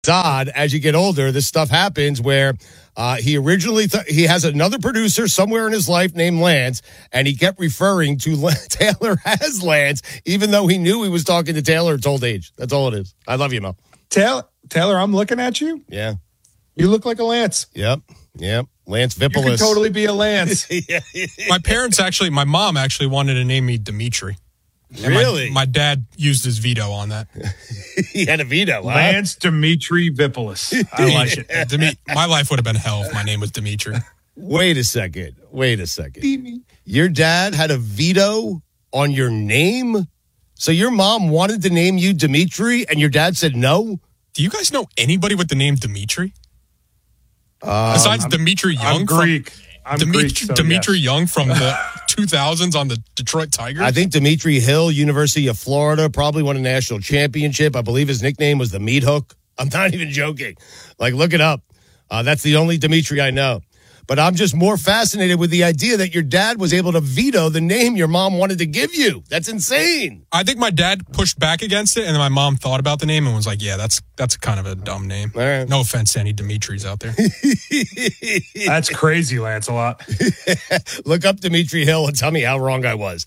odd as you get older, this stuff happens where he originally he has another producer somewhere in his life named Lance, and he kept referring to Taylor as Lance, even though he knew he was talking to Taylor at old age. That's all it is. I love you, Mel. Taylor, I'm looking at you. Yeah. You look like a Lance. Yep. Lance Vipolis. You could totally be a Lance. My mom actually wanted to name me Dimitri. Really? My dad used his veto on that. He had a veto. Lance Dimitri Vipolis. I like it. My life would have been hell if my name was Dimitri. Wait a second. Your dad had a veto on your name? So your mom wanted to name you Dimitri and your dad said no? Do you guys know anybody with the name Dimitri? Besides Dimitri Young? I'm Greek. Dimitri Young from the 2000s on the Detroit Tigers? I think Dimitri Hill, University of Florida, probably won a national championship. I believe his nickname was the Meat Hook. I'm not even joking. Look it up. That's the only Dimitri I know. But I'm just more fascinated with the idea that your dad was able to veto the name your mom wanted to give you. That's insane. I think my dad pushed back against it, and then my mom thought about the name and was like, yeah, that's kind of a dumb name. All right. No offense to any Dimitris out there. That's crazy, Lancelot. Look up Dimitri Hill and tell me how wrong I was.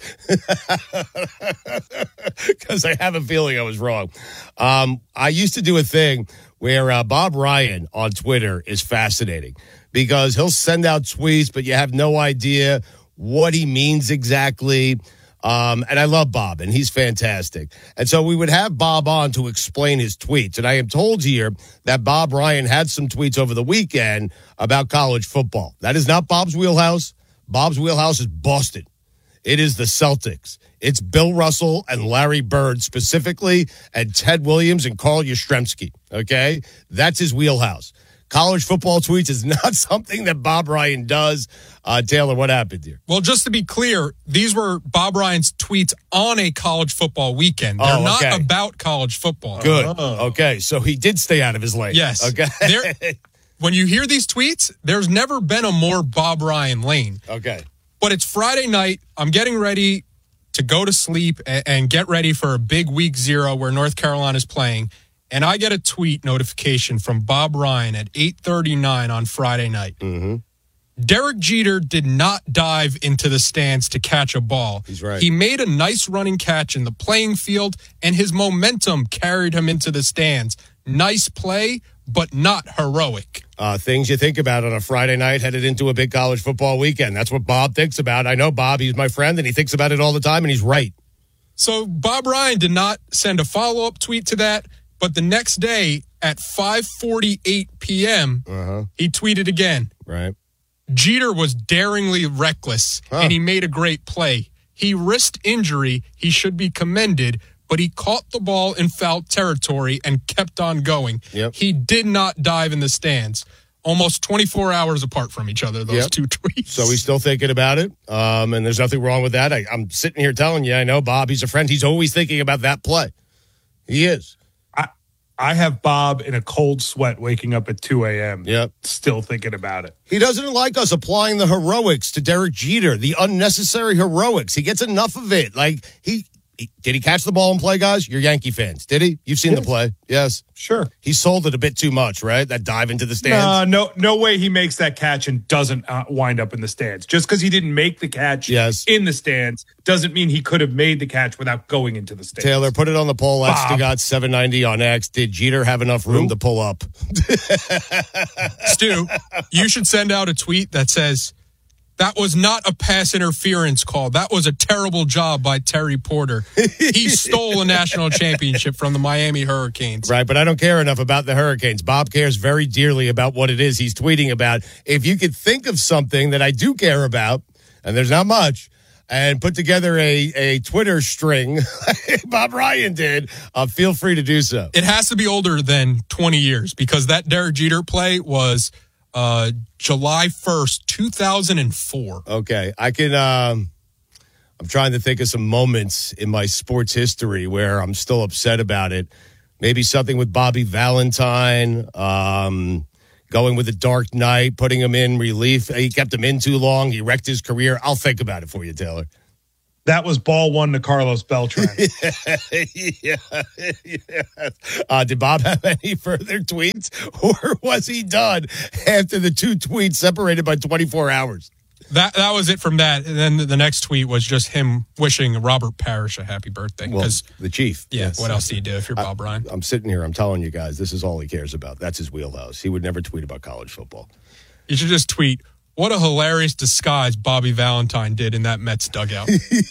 Because I have a feeling I was wrong. I used to do a thing where Bob Ryan on Twitter is fascinating because he'll send out tweets, but you have no idea what he means exactly. And I love Bob, and he's fantastic. And so we would have Bob on to explain his tweets. And I am told here that Bob Ryan had some tweets over the weekend about college football. That is not Bob's wheelhouse. Bob's wheelhouse is Boston. It is the Celtics. It's Bill Russell and Larry Bird specifically, and Ted Williams and Carl Yastrzemski, okay? That's his wheelhouse. College football tweets is not something that Bob Ryan does. Taylor, what happened here? Well, just to be clear, these were Bob Ryan's tweets on a college football weekend. They're not about college football. Good. Okay, so he did stay out of his lane. Yes. Okay. When you hear these tweets, there's never been a more Bob Ryan lane. Okay. But it's Friday night. I'm getting ready to go to sleep and get ready for a big week 0 where North Carolina's playing. And I get a tweet notification from Bob Ryan at 8:39 on Friday night. Mm-hmm. Derek Jeter did not dive into the stands to catch a ball. He's right. He made a nice running catch in the playing field, and his momentum carried him into the stands. Nice play, but not heroic. Things you think about on a Friday night headed into a big college football weekend. That's what Bob thinks about. I know Bob. He's my friend, and he thinks about it all the time, and he's right. So Bob Ryan did not send a follow-up tweet to that, but the next day at 5:48 p.m., he tweeted again. Right. Jeter was daringly reckless, and he made a great play. He risked injury. He should be commended, but he caught the ball in foul territory and kept on going. Yep. He did not dive in the stands. Almost 24 hours apart from each other, those two tweets. So he's still thinking about it, and there's nothing wrong with that. I'm sitting here telling you, I know Bob, he's a friend. He's always thinking about that play. He is. I have Bob in a cold sweat waking up at 2 a.m. Yep. Still thinking about it. He doesn't like us applying the heroics to Derek Jeter, the unnecessary heroics. He gets enough of it. Did he catch the ball and play, guys? You're Yankee fans. Did he? You've seen the play. Yes. Sure. He sold it a bit too much, right? That dive into the stands. No way he makes that catch and doesn't wind up in the stands. Just because he didn't make the catch in the stands doesn't mean he could have made the catch without going into the stands. Taylor, put it on the poll. X to got 790 on X. Did Jeter have enough room to pull up? Stu, you should send out a tweet that says, that was not a pass interference call. That was a terrible job by Terry Porter. He stole a national championship from the Miami Hurricanes. Right, but I don't care enough about the Hurricanes. Bob cares very dearly about what it is he's tweeting about. If you could think of something that I do care about, and there's not much, and put together a Twitter string, Bob Ryan did, feel free to do so. It has to be older than 20 years because that Derek Jeter play was July 1st, 2004. Okay. I can, I'm trying to think of some moments in my sports history where I'm still upset about it. Maybe something with Bobby Valentine, going with the Dark Knight, putting him in relief. He kept him in too long. He wrecked his career. I'll think about it for you, Taylor. That was ball one to Carlos Beltran. Yeah. Did Bob have any further tweets, or was he done after the 2 tweets separated by 24 hours? That was it from that. And then the next tweet was just him wishing Robert Parrish a happy birthday. Well, the Chief. Yeah, yes. What else do you do if you're Bob Ryan? I'm sitting here. I'm telling you guys, this is all he cares about. That's his wheelhouse. He would never tweet about college football. You should just tweet, what a hilarious disguise Bobby Valentine did in that Mets dugout.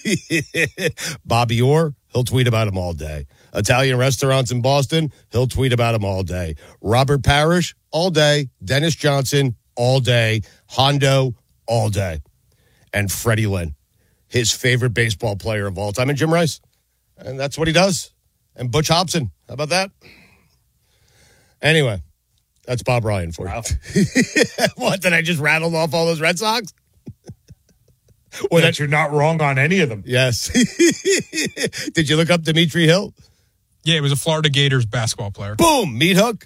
Bobby Orr, he'll tweet about him all day. Italian restaurants in Boston, he'll tweet about him all day. Robert Parrish, all day. Dennis Johnson, all day. Hondo, all day. And Freddie Lynn, his favorite baseball player of all time, and Jim Rice. And that's what he does. And Butch Hobson. How about that? Anyway, that's Bob Ryan for you. What, did I just rattle off all those Red Sox? Or that you're not wrong on any of them. Yes. Did you look up Dimitri Hill? Yeah, he was a Florida Gators basketball player. Boom, meat hook.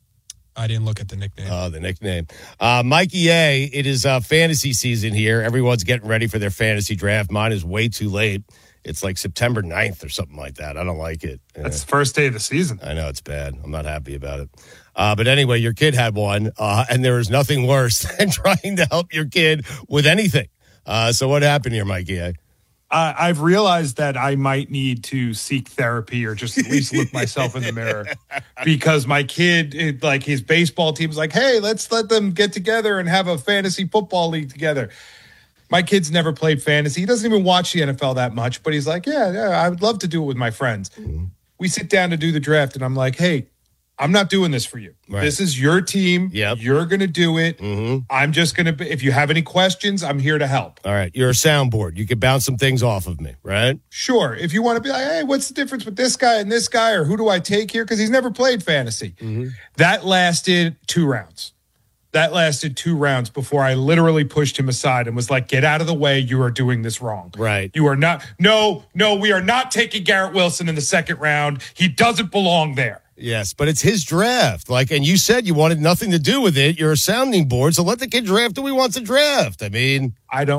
I didn't look at the nickname. Oh, the nickname. Mikey A, it is fantasy season here. Everyone's getting ready for their fantasy draft. Mine is way too late. It's like September 9th or something like that. I don't like it. That's the first day of the season. I know, it's bad. I'm not happy about it. But anyway, your kid had one, and there is nothing worse than trying to help your kid with anything. So what happened here, Mikey A? I've realized that I might need to seek therapy or just at least look myself in the mirror, because my kid, like his baseball team's like, hey, let's let them get together and have a fantasy football league together. My kid's never played fantasy. He doesn't even watch the NFL that much, but he's like, yeah, I would love to do it with my friends. Mm-hmm. We sit down to do the draft and I'm like, hey, I'm not doing this for you. Right. This is your team. Yep. You're going to do it. Mm-hmm. I'm just going to, if you have any questions, I'm here to help. All right. You're a soundboard. You can bounce some things off of me, right? Sure. If you want to be like, hey, what's the difference with this guy and this guy, or who do I take here? Because he's never played fantasy. Mm-hmm. That lasted 2 rounds. That lasted 2 rounds before I literally pushed him aside and was like, get out of the way. You are doing this wrong. Right. You are not. No, we are not taking Garrett Wilson in the 2nd round. He doesn't belong there. Yes, but it's his draft. And you said you wanted nothing to do with it. You're a sounding board, so let the kid draft who he wants to draft. I mean,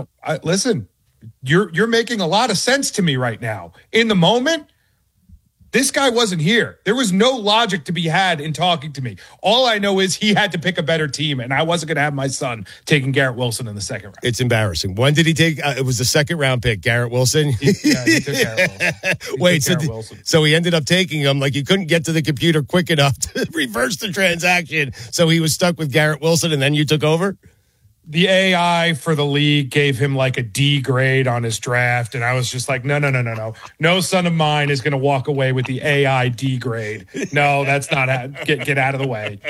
listen, you're making a lot of sense to me right now. In the moment, this guy wasn't here. There was no logic to be had in talking to me. All I know is he had to pick a better team, and I wasn't going to have my son taking Garrett Wilson in the 2nd round. It's embarrassing. When did he take? It was the 2nd round pick, Garrett Wilson. He took Garrett Wilson. Wait, so he ended up taking him. Like, you couldn't get to the computer quick enough to reverse the transaction, so he was stuck with Garrett Wilson, and then you took over? The AI for the league gave him like a D grade on his draft. And I was just like, no. No son of mine is going to walk away with the AI D grade. No, that's not get out of the way.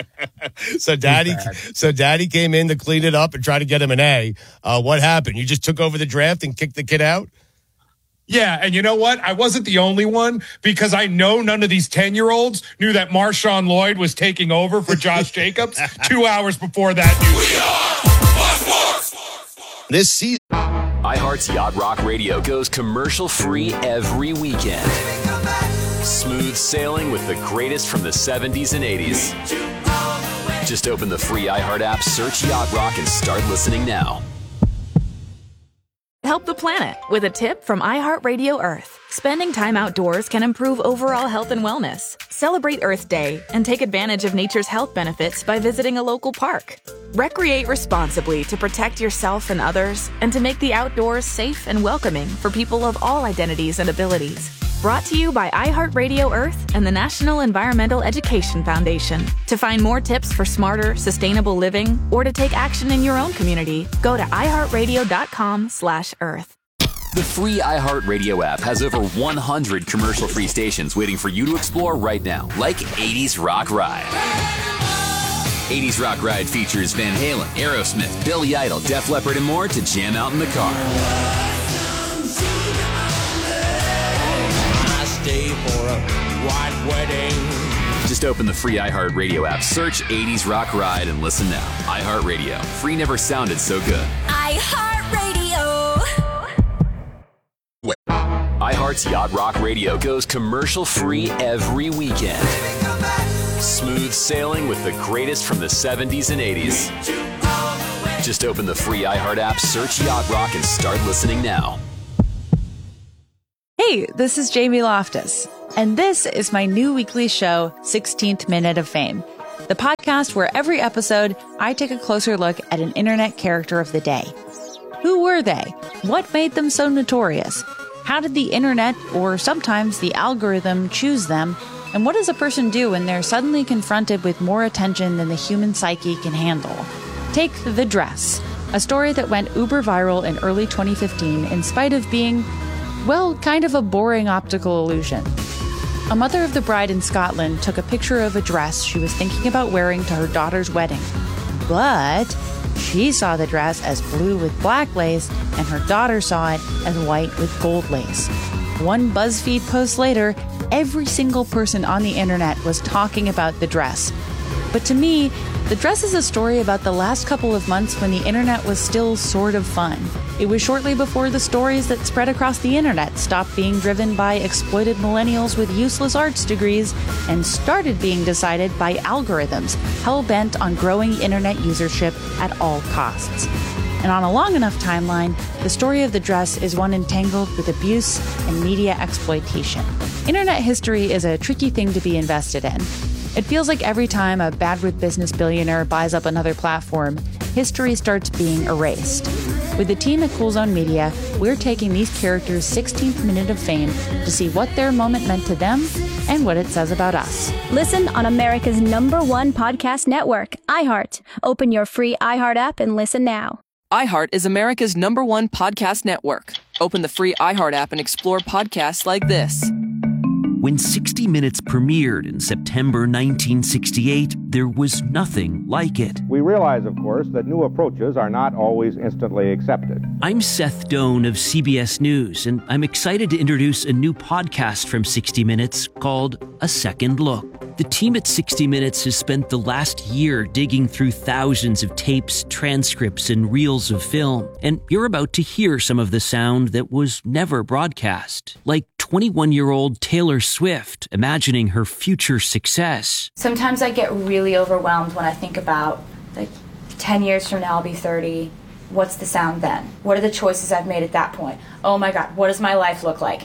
So daddy came in to clean it up and try to get him an A. What happened? You just took over the draft and kicked the kid out? Yeah, and you know what? I wasn't the only one, because I know none of these 10-year-olds knew that Marshawn Lloyd was taking over for Josh Jacobs 2 hours before that news. This season, iHeart's Yacht Rock Radio goes commercial-free every weekend. Smooth sailing with the greatest from the 70s and 80s. Just open the free iHeart app, search Yacht Rock, and start listening now. Help the planet with a tip from iHeartRadio Earth. Spending time outdoors can improve overall health and wellness. Celebrate Earth Day and take advantage of nature's health benefits by visiting a local park. Recreate responsibly to protect yourself and others, and to make the outdoors safe and welcoming for people of all identities and abilities. Brought to you by iHeartRadio Earth and the National Environmental Education Foundation. To find more tips for smarter, sustainable living, or to take action in your own community, go to iHeartRadio.com/Earth. The free iHeartRadio app has over 100 commercial-free stations waiting for you to explore right now, like 80s Rock Ride. 80s Rock Ride features Van Halen, Aerosmith, Billy Idol, Def Leppard, and more to jam out in the car. I stay for a white wedding. Just open the free iHeartRadio app, search 80s Rock Ride, and listen now. iHeartRadio. Free never sounded so good. iHeartRadio. iHeart's Yacht Rock Radio goes commercial-free every weekend. Smooth sailing with the greatest from the 70s and 80s. Just open the free iHeart app, search Yacht Rock, and start listening now. Hey, this is Jamie Loftus, and this is my new weekly show, 16th Minute of Fame, the podcast where every episode I take a closer look at an internet character of the day. Who were they? What made them so notorious? How did the internet, or sometimes the algorithm, choose them? And what does a person do when they're suddenly confronted with more attention than the human psyche can handle? Take The Dress, a story that went uber viral in early 2015 in spite of being, well, kind of a boring optical illusion. A mother of the bride in Scotland took a picture of a dress she was thinking about wearing to her daughter's wedding. But she saw the dress as blue with black lace, and her daughter saw it as white with gold lace. One BuzzFeed post later, every single person on the internet was talking about the dress. But to me, the dress is a story about the last couple of months when the internet was still sort of fun. It was shortly before the stories that spread across the internet stopped being driven by exploited millennials with useless arts degrees and started being decided by algorithms hell-bent on growing internet usership at all costs. And on a long enough timeline, the story of the dress is one entangled with abuse and media exploitation. Internet history is a tricky thing to be invested in. It feels like every time a bad with business billionaire buys up another platform, history starts being erased. With the team at Cool Zone Media, we're taking these characters' 16th minute of fame to see what their moment meant to them and what it says about us. Listen on America's #1 podcast network, iHeart. Open your free iHeart app and listen now. iHeart is America's #1 podcast network. Open the free iHeart app and explore podcasts like this. When 60 Minutes premiered in September 1968, there was nothing like it. We realize, of course, that new approaches are not always instantly accepted. I'm Seth Doan of CBS News, and I'm excited to introduce a new podcast from 60 Minutes called A Second Look. The team at 60 Minutes has spent the last year digging through thousands of tapes, transcripts, and reels of film, and you're about to hear some of the sound that was never broadcast, like 21-year-old Taylor Swift imagining her future success. Sometimes I get really overwhelmed when I think about, 10 years from now I'll be 30. What's the sound then? What are the choices I've made at that point? Oh my God, what does my life look like?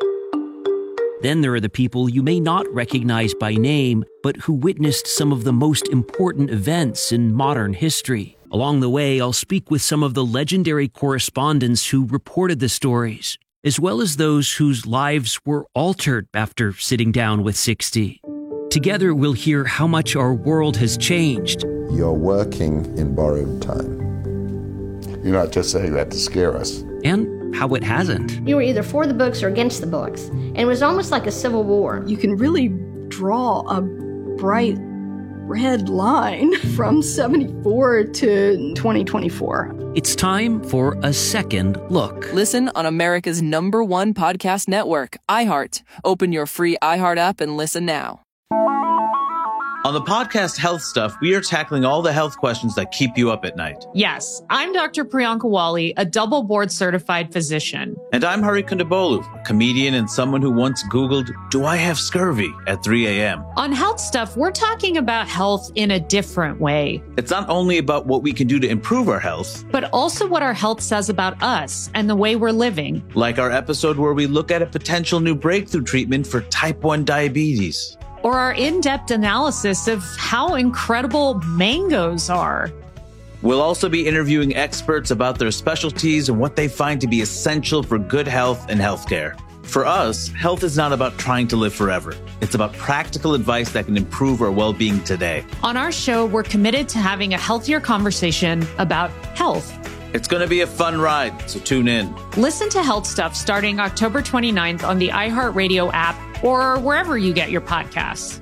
Then there are the people you may not recognize by name, but who witnessed some of the most important events in modern history. Along the way, I'll speak with some of the legendary correspondents who reported the stories, as well as those whose lives were altered after sitting down with 60. Together, we'll hear how much our world has changed. You're working in borrowed time. You're not just saying that to scare us. And how it hasn't. You were either for the books or against the books, and it was almost like a civil war. You can really draw a bright red line from 74 to 2024. It's time for A Second Look. Listen on America's #1 podcast network, iHeart. Open your free iHeart app and listen now. On the podcast Health Stuff, we are tackling all the health questions that keep you up at night. Yes, I'm Dr. Priyanka Wali, a double board certified physician. And I'm Hari Kondabolu, a comedian and someone who once Googled, "Do I have scurvy?" at 3 a.m. On Health Stuff, we're talking about health in a different way. It's not only about what we can do to improve our health, but also what our health says about us and the way we're living. Like our episode where we look at a potential new breakthrough treatment for type 1 diabetes. Or our in-depth analysis of how incredible mangoes are. We'll also be interviewing experts about their specialties and what they find to be essential for good health and healthcare. For us, health is not about trying to live forever. It's about practical advice that can improve our well-being today. On our show, we're committed to having a healthier conversation about health. It's going to be a fun ride, so tune in. Listen to Health Stuff starting October 29th on the iHeartRadio app or wherever you get your podcasts.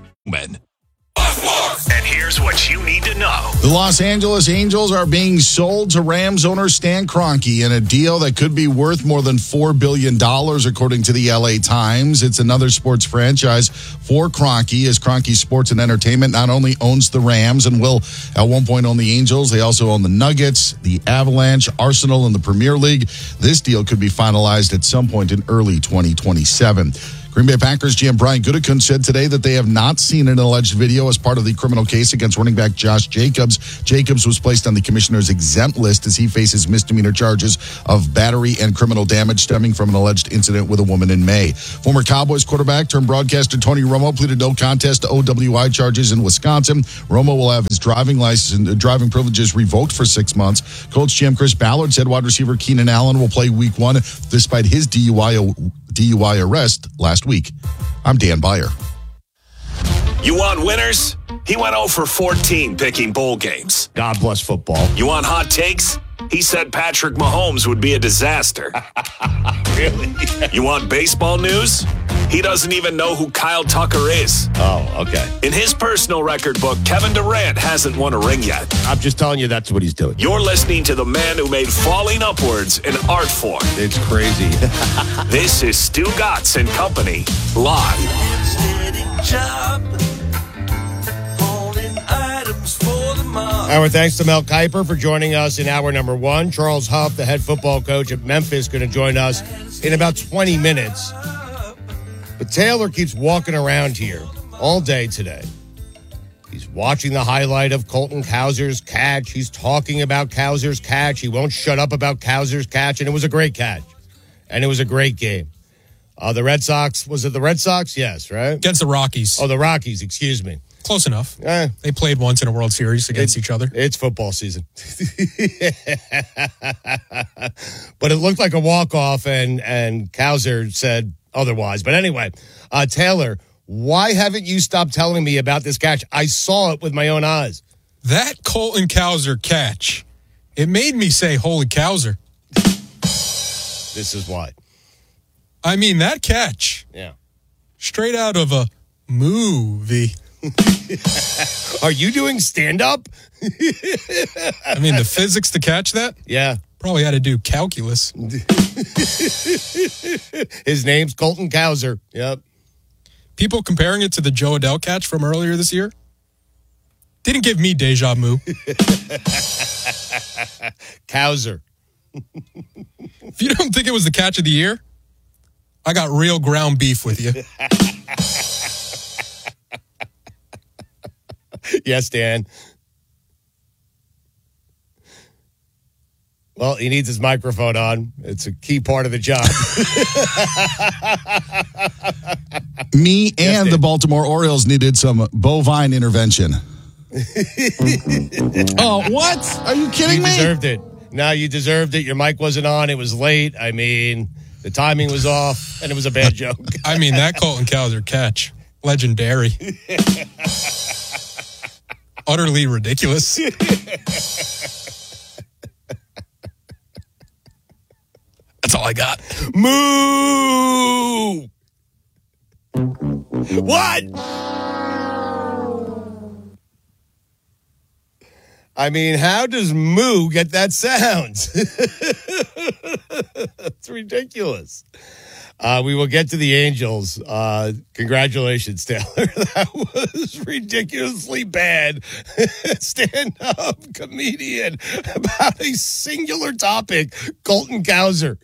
And here's what you need to know. The Los Angeles Angels are being sold to Rams owner Stan Kroenke in a deal that could be worth more than $4 billion, according to the LA Times. It's another sports franchise for Kroenke, as Kroenke Sports and Entertainment not only owns the Rams and will at one point own the Angels, they also own the Nuggets, the Avalanche, Arsenal, and the Premier League. This deal could be finalized at some point in early 2027. Green Bay Packers GM Brian Gutekunst said today that they have not seen an alleged video as part of the criminal case against running back Josh Jacobs. Jacobs was placed on the commissioner's exempt list as he faces misdemeanor charges of battery and criminal damage stemming from an alleged incident with a woman in May. Former Cowboys quarterback turned broadcaster Tony Romo pleaded no contest to OWI charges in Wisconsin. Romo will have his driving license and driving privileges revoked for 6 months. Colts GM Chris Ballard said wide receiver Keenan Allen will play week 1 despite his DUI arrest last week. I'm Dan Beyer. You want winners? He went 0 for 14 picking bowl games. God bless football. You want hot takes? He said Patrick Mahomes would be a disaster. Really? You want baseball news? He doesn't even know who Kyle Tucker is. Oh, okay. In his personal record book, Kevin Durant hasn't won a ring yet. I'm just telling you that's what he's doing. You're listening to the man who made falling upwards an art form. It's crazy. This is Stu Gatz and Company, live. Our thanks to Mel Kiper for joining us in hour number 1. Charles Huff, the head football coach at Memphis, going to join us in about 20 minutes. But Taylor keeps walking around here all day today. He's watching the highlight of Colton Cowser's catch. He's talking about Cowser's catch. He won't shut up about Cowser's catch, and it was a great catch. And it was a great game. The Red Sox, was it the Red Sox? Yes, right? Against the Rockies. Oh, the Rockies, excuse me. Close enough. They played once in a World Series against each other. It's football season. But it looked like a walk-off, and Cowser said otherwise. But anyway, Taylor, why haven't you stopped telling me about this catch? I saw it with my own eyes. That Colton Cowser catch, it made me say, holy Cowser. This is why. I mean, that catch. Yeah. Straight out of a movie. Are you doing stand-up? I mean, the physics to catch that? Yeah. Probably had to do calculus. His name's Colton Cowser. Yep. People comparing it to the Joe Adele catch from earlier this year didn't give me deja vu. Cowser. If you don't think it was the catch of the year, I got real ground beef with you. Yes, Dan. Well, he needs his microphone on. It's a key part of the job. Me and the Baltimore Orioles needed some bovine intervention. Oh, what? Are you kidding me? You deserved it. No, you deserved it. Your mic wasn't on. It was late. I mean, the timing was off, and it was a bad joke. I mean, that Colton Cowser catch, legendary. Utterly ridiculous. That's all I got. Moo! What? I mean, how does moo get that sound? It's ridiculous. We will get to the Angels. Congratulations, Taylor. That was ridiculously bad. Stand-up comedian about a singular topic, Colton Cowser.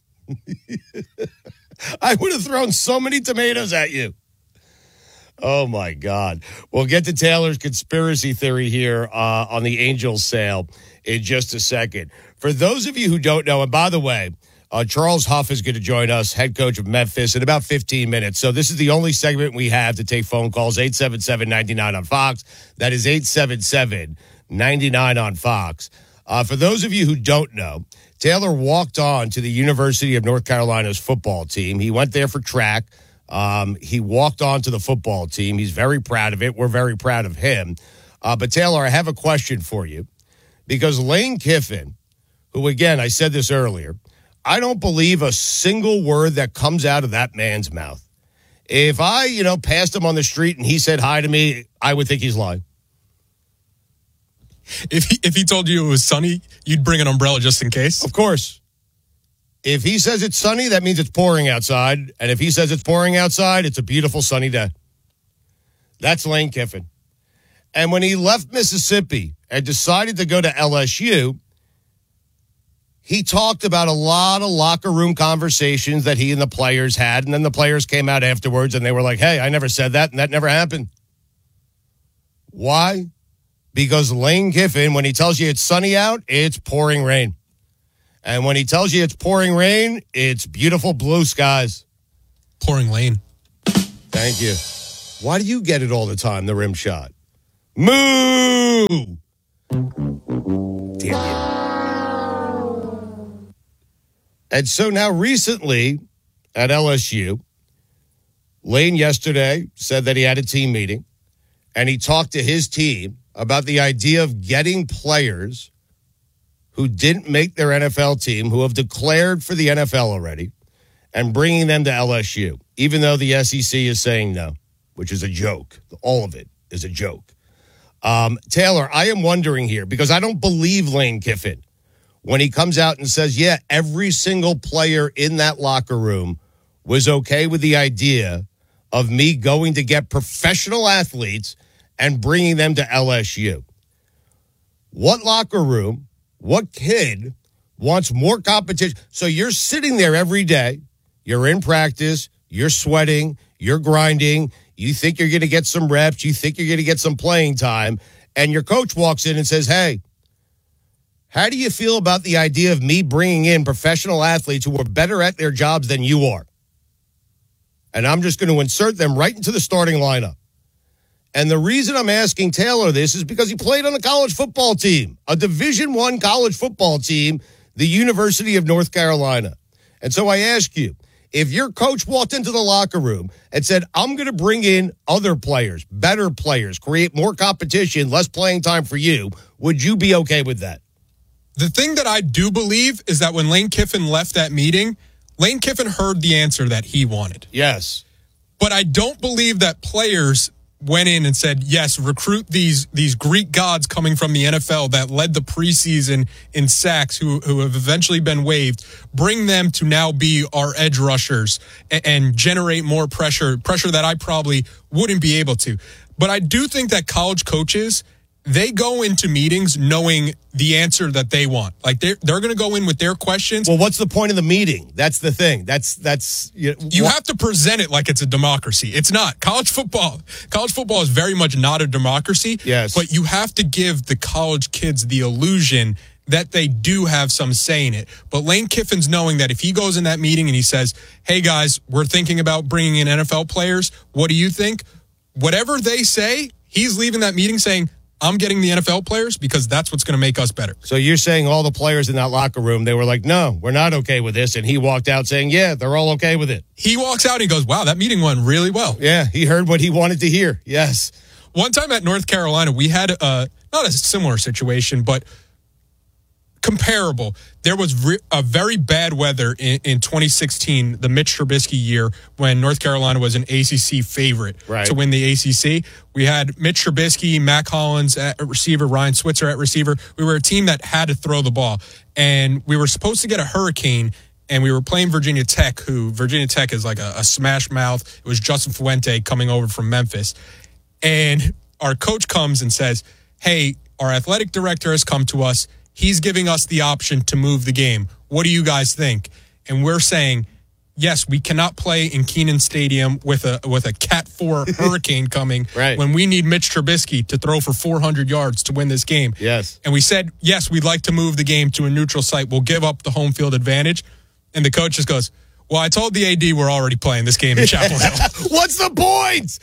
I would have thrown so many tomatoes at you. Oh, my God. We'll get to Taylor's conspiracy theory here on the Angels sale in just a second. For those of you who don't know, and by the way, Charles Huff is going to join us, head coach of Memphis, in about 15 minutes. So this is the only segment we have to take phone calls, 877-99 on Fox. That is 877-99 on Fox. For those of you who don't know, Taylor walked on to the University of North Carolina's football team. He went there for track. He walked on to the football team. He's very proud of it. We're very proud of him. But Taylor, I have a question for you, because Lane Kiffin, who, again, I said this earlier, I don't believe a single word that comes out of that man's mouth. If I, passed him on the street and he said hi to me, I would think he's lying. If he told you it was sunny, you'd bring an umbrella just in case? Of course. If he says it's sunny, that means it's pouring outside. And if he says it's pouring outside, it's a beautiful sunny day. That's Lane Kiffin. And when he left Mississippi and decided to go to LSU, he talked about a lot of locker room conversations that he and the players had, and then the players came out afterwards and they were like, hey, I never said that, and that never happened. Why? Because Lane Kiffin, when he tells you it's sunny out, it's pouring rain. And when he tells you it's pouring rain, it's beautiful blue skies. Pouring Lane. Thank you. Why do you get it all the time, the rim shot? Moo! Damn you. And so now recently at LSU, Lane yesterday said that he had a team meeting and he talked to his team about the idea of getting players who didn't make their NFL team, who have declared for the NFL already, and bringing them to LSU, even though the SEC is saying no, which is a joke. All of it is a joke. Taylor, I am wondering here, because I don't believe Lane Kiffin when he comes out and says, yeah, every single player in that locker room was okay with the idea of me going to get professional athletes and bringing them to LSU. What locker room, what kid wants more competition? So you're sitting there every day, you're in practice, you're sweating, you're grinding, you think you're going to get some reps, you think you're going to get some playing time, and your coach walks in and says, hey, how do you feel about the idea of me bringing in professional athletes who are better at their jobs than you are? And I'm just going to insert them right into the starting lineup. And the reason I'm asking Taylor this is because he played on a college football team, a Division I college football team, the University of North Carolina. And so I ask you, if your coach walked into the locker room and said, I'm going to bring in other players, better players, create more competition, less playing time for you, would you be okay with that? The thing that I do believe is that when Lane Kiffin left that meeting, Lane Kiffin heard the answer that he wanted. Yes. But I don't believe that players went in and said, yes, recruit these Greek gods coming from the NFL that led the preseason in sacks who have eventually been waived, bring them to now be our edge rushers and generate more pressure that I probably wouldn't be able to. But I do think that college coaches, they go into meetings knowing the answer that they want. Like they're going to go in with their questions. Well, what's the point of the meeting? That's the thing. That's you have to present it like it's a democracy. It's not. College football is very much not a democracy. Yes. But you have to give the college kids the illusion that they do have some say in it. But Lane Kiffin's knowing that if he goes in that meeting and he says, hey guys, we're thinking about bringing in NFL players. What do you think? Whatever they say, he's leaving that meeting saying, I'm getting the NFL players because that's what's going to make us better. So you're saying all the players in that locker room, they were like, no, we're not okay with this. And he walked out saying, yeah, they're all okay with it. He walks out and he goes, wow, that meeting went really well. Yeah, he heard what he wanted to hear. Yes. One time at North Carolina, we had not a similar situation, but comparable. There was a very bad weather in 2016, the Mitch Trubisky year, when North Carolina was an ACC favorite to win the ACC. We had Mitch Trubisky, Mac Hollins at receiver, Ryan Switzer at receiver. We were a team that had to throw the ball. And we were supposed to get a hurricane, and we were playing Virginia Tech, who Virginia Tech is like a smash mouth. It was Justin Fuente coming over from Memphis. And our coach comes and says, hey, our athletic director has come to us. He's giving us the option to move the game. What do you guys think? And we're saying, yes, we cannot play in Kenan Stadium with a Cat 4 hurricane coming when we need Mitch Trubisky to throw for 400 yards to win this game. Yes. And we said, yes, we'd like to move the game to a neutral site. We'll give up the home field advantage. And the coach just goes, well, I told the AD we're already playing this game in Chapel Hill. What's the point?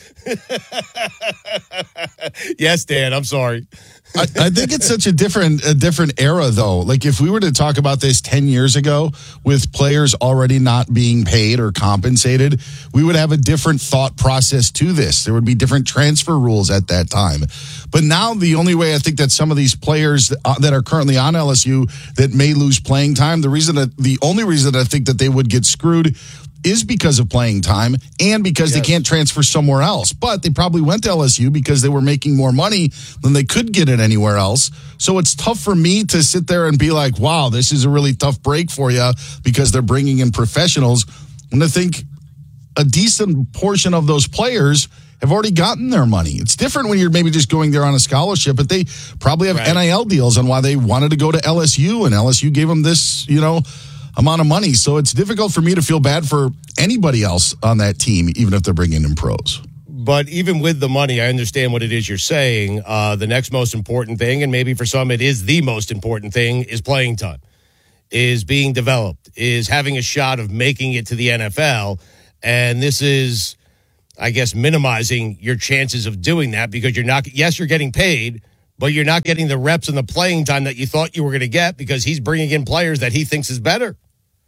Yes, Dan, I'm sorry. I think it's such a different era, though. Like, if we were to talk about this 10 years ago with players already not being paid or compensated, we would have a different thought process to this. There would be different transfer rules at that time. But now the only way I think that some of these players that are currently on LSU that may lose playing time, the only reason I think that they would get screwed is because of playing time and because they can't transfer somewhere else. But they probably went to LSU because they were making more money than they could get it anywhere else. So it's tough for me to sit there and be like, wow, this is a really tough break for you because they're bringing in professionals. And I think a decent portion of those players have already gotten their money. It's different when you're maybe just going there on a scholarship, but they probably have NIL deals on why they wanted to go to LSU, and LSU gave them this, amount of money. So it's difficult for me to feel bad for anybody else on that team, even if they're bringing in pros. But even with the money, I understand what it is you're saying. The next most important thing, and maybe for some it is the most important thing, is playing time, is being developed, is having a shot of making it to the NFL. And this is, I guess, minimizing your chances of doing that because you're getting paid, but you're not getting the reps and the playing time that you thought you were going to get because he's bringing in players that he thinks is better.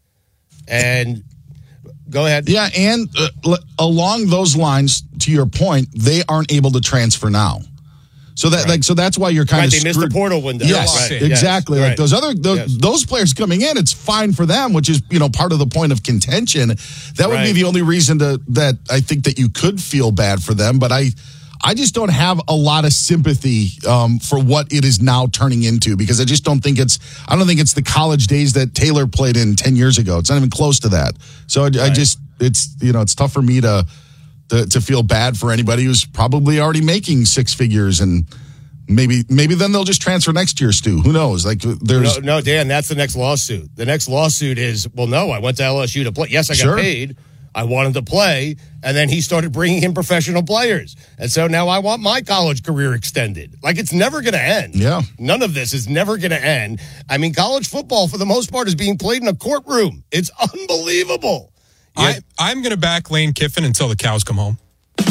And go ahead. Yeah, and along those lines, to your point, they aren't able to transfer now. So that's why you're kind of they missed the portal window. Yes, right. Exactly. Yes. Like those players coming in, it's fine for them, which is part of the point of contention. That would be the only reason that I think that you could feel bad for them. But I just don't have a lot of sympathy for what it is now turning into because I don't think it's the college days that Taylor played in 10 years ago. It's not even close to that. So it's tough for me to feel bad for anybody who's probably already making six figures, and maybe then they'll just transfer next year, Stu. Who knows? Like there's no, Dan, that's the next lawsuit. The next lawsuit is, well, no, I went to LSU to play. Yes, I got paid. I wanted to play, and then he started bringing in professional players. And so now I want my college career extended. Like, it's never going to end. Yeah. None of this is never going to end. I mean, college football, for the most part, is being played in a courtroom. It's unbelievable. I'm going to back Lane Kiffin until the cows come home.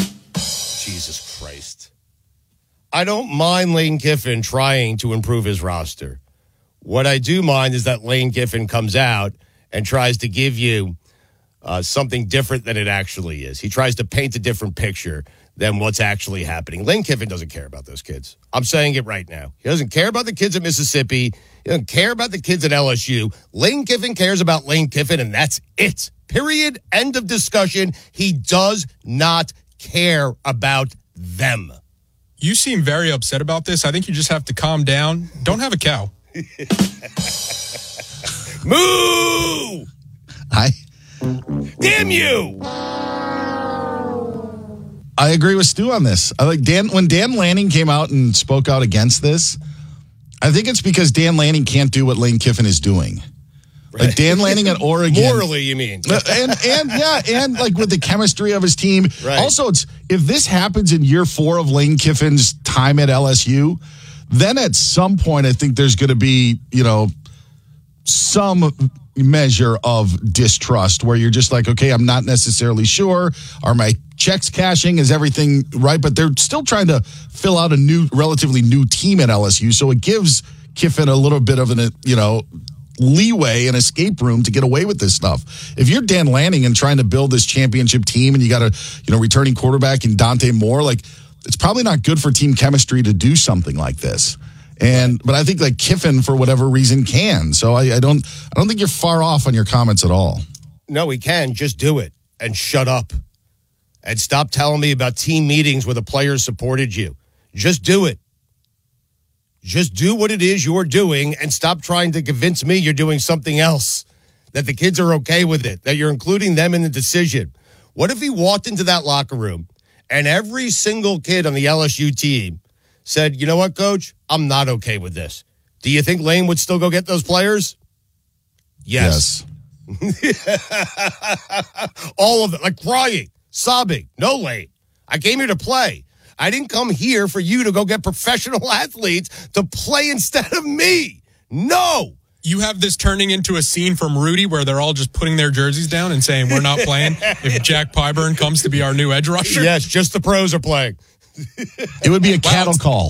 Jesus Christ. I don't mind Lane Kiffin trying to improve his roster. What I do mind is that Lane Kiffin comes out and tries to give you something different than it actually is. He tries to paint a different picture than what's actually happening. Lane Kiffin doesn't care about those kids. I'm saying it right now. He doesn't care about the kids at Mississippi. He doesn't care about the kids at LSU. Lane Kiffin cares about Lane Kiffin, and that's it. Period. End of discussion. He does not care about them. You seem very upset about this. I think you just have to calm down. Don't have a cow. Moo! Damn you! I agree with Stu on this. I like when Dan Lanning came out and spoke out against this. I think it's because Dan Lanning can't do what Lane Kiffin is doing. Like Dan Lanning at Oregon. Morally, you mean? and like with the chemistry of his team. Right. Also, if this happens in year 4 of Lane Kiffin's time at LSU, then at some point I think there's going to be, some measure of distrust where you're just like, okay, I'm not necessarily sure. Are my checks cashing? Is everything right? But they're still trying to fill out a relatively new team at LSU. So it gives Kiffin a little bit of an, leeway and escape room to get away with this stuff. If you're Dan Lanning and trying to build this championship team and you got a, returning quarterback in Dante Moore, like it's probably not good for team chemistry to do something like this. But I think like Kiffin, for whatever reason, can. So I don't think you're far off on your comments at all. No, he can. Just do it and shut up and stop telling me about team meetings where the players supported you. Just do it. Just do what it is you're doing and stop trying to convince me you're doing something else, that the kids are okay with it, that you're including them in the decision. What if he walked into that locker room and every single kid on the LSU team said, you know what, Coach? I'm not okay with this. Do you think Lane would still go get those players? Yes. All of them, like crying, sobbing. No, Lane. I came here to play. I didn't come here for you to go get professional athletes to play instead of me. No. You have this turning into a scene from Rudy where they're all just putting their jerseys down and saying, we're not playing if Jack Pyburn comes to be our new edge rusher? Yes, just the pros are playing. It would be a cattle call.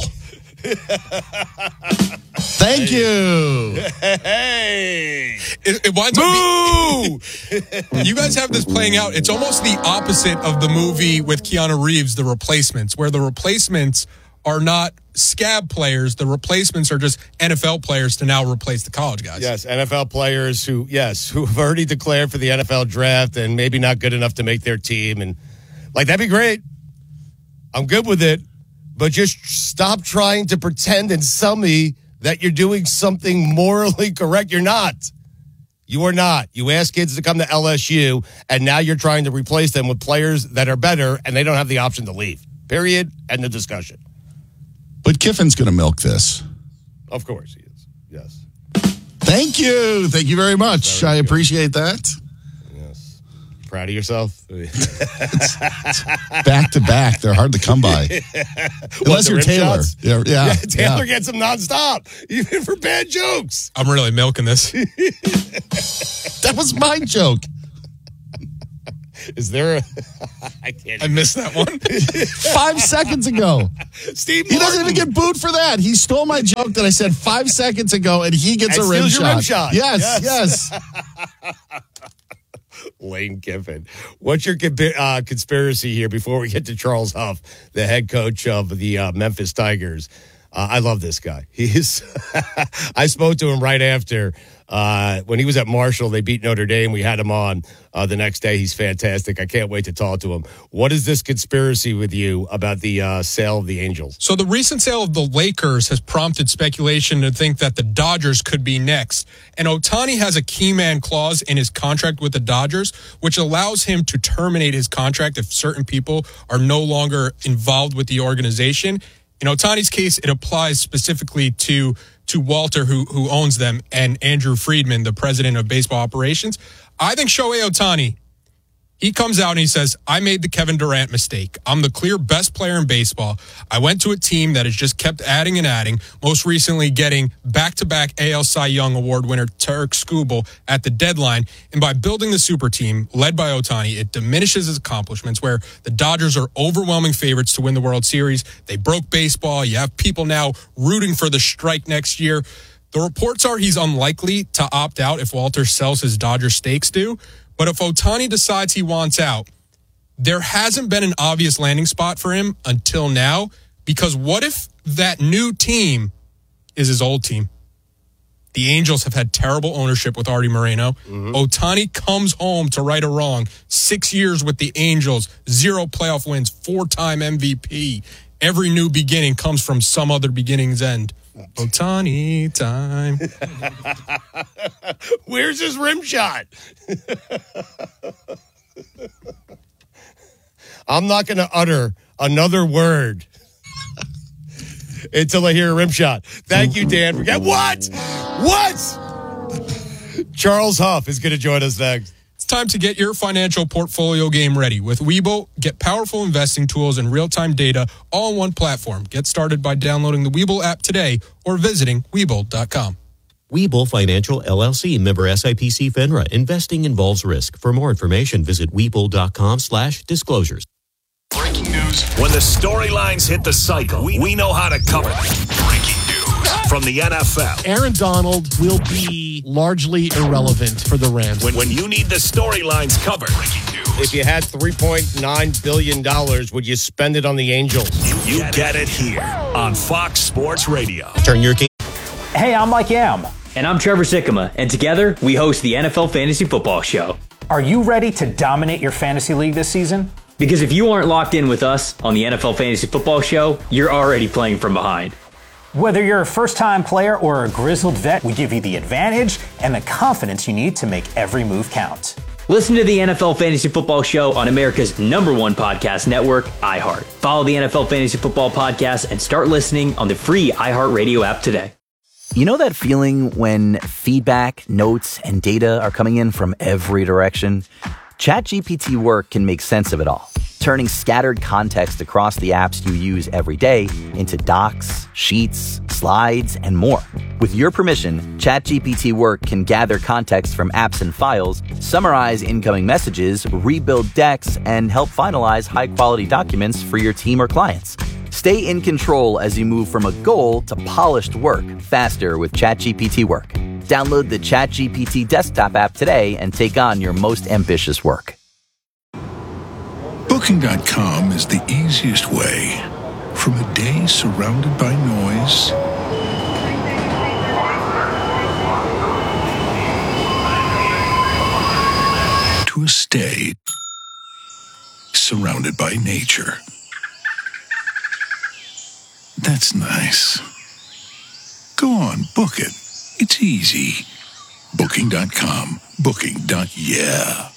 Thank you. Hey. It winds up being, you guys have this playing out. It's almost the opposite of the movie with Keanu Reeves, The Replacements, where the replacements are not scab players. The replacements are just NFL players to now replace the college guys. Yes, NFL players who have already declared for the NFL draft and maybe not good enough to make their team. And that'd be great. I'm good with it. But just stop trying to pretend and sell me that you're doing something morally correct. You're not. You are not. You ask kids to come to LSU, and now you're trying to replace them with players that are better, and they don't have the option to leave. Period. End of discussion. But Kiffin's going to milk this. Of course he is. Yes. Thank you. Thank you very much. I appreciate that. Yes. Proud of yourself? Back to back. They're hard to come by. Unless you're Taylor. Yeah, Taylor gets them nonstop, even for bad jokes. I'm really milking this. That was my joke. Is there a... I missed that one. 5 seconds ago. Steve He doesn't even get booed for that. He stole my joke that I said 5 seconds ago, and he gets a rim shot. Yes. Lane Kiffin. What's your conspiracy here before we get to Charles Huff, the head coach of the Memphis Tigers? I love this guy. I spoke to him right after when he was at Marshall. They beat Notre Dame. We had him on the next day. He's fantastic. I can't wait to talk to him. What is this conspiracy with you about the sale of the Angels? So the recent sale of the Lakers has prompted speculation to think that the Dodgers could be next. And Ohtani has a key man clause in his contract with the Dodgers, which allows him to terminate his contract if certain people are no longer involved with the organization. In Ohtani's case, it applies specifically to Walter, who owns them, and Andrew Friedman, the president of baseball operations. I think Shohei Ohtani, he comes out and he says, I made the Kevin Durant mistake. I'm the clear best player in baseball. I went to a team that has just kept adding and adding, most recently getting back-to-back AL Cy Young Award winner Tarek Skubal at the deadline. And by building the super team led by Ohtani, it diminishes his accomplishments, where the Dodgers are overwhelming favorites to win the World Series. They broke baseball. You have people now rooting for the strike next year. The reports are he's unlikely to opt out if Walter sells his Dodger stakes due. But if Ohtani decides he wants out, there hasn't been an obvious landing spot for him until now, because what if that new team is his old team? The Angels have had terrible ownership with Artie Moreno. Ohtani comes home to right a wrong. 6 years with the Angels, 0 playoff wins, 4-time MVP. Every new beginning comes from some other beginning's end. Ohtani time. Where's his rim shot? I'm not going to utter another word until I hear a rim shot. Thank you, Dan. Forget what? Charles Huff is going to join us next. It's time to get your financial portfolio game ready. With Webull, get powerful investing tools and real-time data all on one platform. Get started by downloading the Webull app today or visiting Webull.com. Webull Financial LLC, member SIPC FINRA. Investing involves risk. For more information, visit Webull.com/disclosures. Breaking news. When the storylines hit the cycle, we know how to cover them. Breaking news from the NFL. Aaron Donald will be largely irrelevant for the Rams. When you need the storylines covered. Breaking news. If you had $3.9 billion, would you spend it on the Angels? You get it here on Fox Sports Radio. Turn your key. Hey, I'm Mike Yam. And I'm Trevor Sikkema. And together, we host the NFL Fantasy Football Show. Are you ready to dominate your fantasy league this season? Because if you aren't locked in with us on the NFL Fantasy Football Show, you're already playing from behind. Whether you're a first-time player or a grizzled vet, we give you the advantage and the confidence you need to make every move count. Listen to the NFL Fantasy Football Show on America's #1 podcast network, iHeart. Follow the NFL Fantasy Football Podcast and start listening on the free iHeartRadio app today. You know that feeling when feedback, notes, and data are coming in from every direction? ChatGPT Work can make sense of it all, turning scattered context across the apps you use every day into docs, sheets, slides, and more. With your permission, ChatGPT Work can gather context from apps and files, summarize incoming messages, rebuild decks, and help finalize high-quality documents for your team or clients. Stay in control as you move from a goal to polished work faster with ChatGPT Work. Download the ChatGPT desktop app today and take on your most ambitious work. Booking.com is the easiest way. From a day surrounded by noise to a stay surrounded by nature. That's nice. Go on, book it. It's easy. Booking.com. Booking.yeah.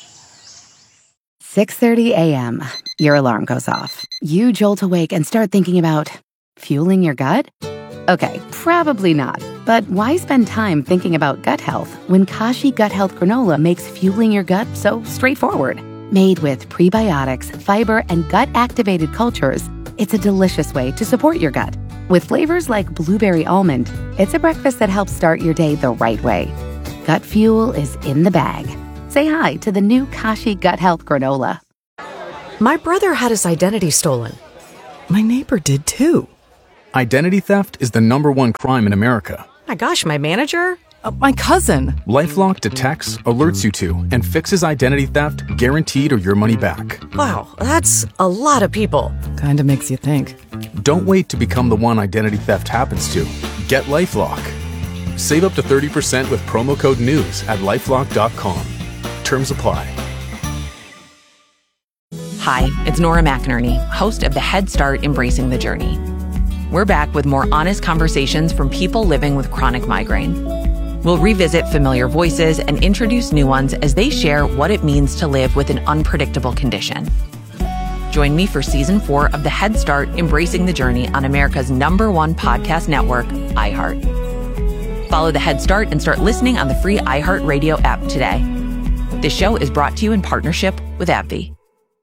6:30 a.m. Your alarm goes off. You jolt awake and start thinking about fueling your gut? Okay, probably not. But why spend time thinking about gut health when Kashi Gut Health Granola makes fueling your gut so straightforward? Made with prebiotics, fiber, and gut-activated cultures, it's a delicious way to support your gut. With flavors like blueberry almond, it's a breakfast that helps start your day the right way. Gut fuel is in the bag. Say hi to the new Kashi Gut Health Granola. My brother had his identity stolen. My neighbor did too. Identity theft is the #1 crime in America. My gosh, my manager? My cousin. LifeLock detects, alerts you to, and fixes identity theft guaranteed or your money back. Wow, that's a lot of people. Kinda makes you think. Don't wait to become the one identity theft happens to. Get LifeLock. Save up to 30% with promo code NEWS at LifeLock.com. Terms apply. Hi, it's Nora McInerney, host of the Head Start Embracing the Journey. We're back with more honest conversations from people living with chronic migraine. We'll revisit familiar voices and introduce new ones as they share what it means to live with an unpredictable condition. Join me for Season 4 of the Head Start Embracing the Journey on America's #1 podcast network, iHeart. Follow the Head Start and start listening on the free iHeartRadio app today. This show is brought to you in partnership with AbbVie.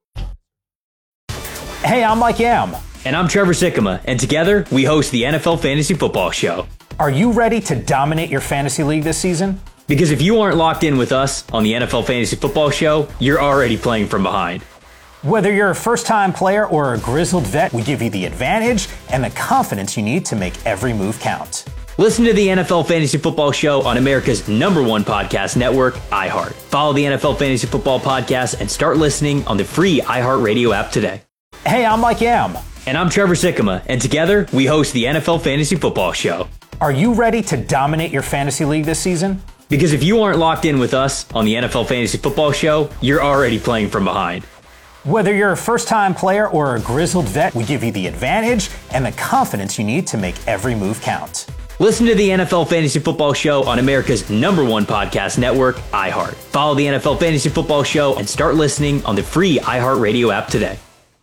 Hey, I'm Mike Yam. And I'm Trevor Sikkema. And together, we host the NFL Fantasy Football Show. Are you ready to dominate your fantasy league this season? Because if you aren't locked in with us on the NFL Fantasy Football Show, you're already playing from behind. Whether you're a first-time player or a grizzled vet, we give you the advantage and the confidence you need to make every move count. Listen to the NFL Fantasy Football Show on America's #1 podcast network, iHeart. Follow the NFL Fantasy Football Podcast and start listening on the free iHeartRadio app today. Hey, I'm Mike Yam. And I'm Trevor Sikkema. And together, we host the NFL Fantasy Football Show. Are you ready to dominate your fantasy league this season? Because if you aren't locked in with us on the NFL Fantasy Football Show, you're already playing from behind. Whether you're a first-time player or a grizzled vet, we give you the advantage and the confidence you need to make every move count. Listen to the NFL Fantasy Football Show on America's #1 podcast network, iHeart. Follow the NFL Fantasy Football Show and start listening on the free iHeartRadio app today.